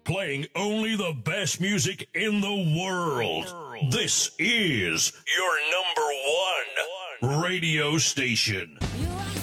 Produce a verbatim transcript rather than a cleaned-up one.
playing only the best music in the world. This is your number one radio station. You are